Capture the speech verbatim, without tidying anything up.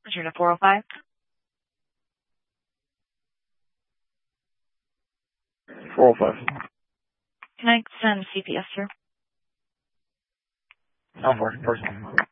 Return to four oh five. four oh five. Can I send C P S, sir? How far? Personal.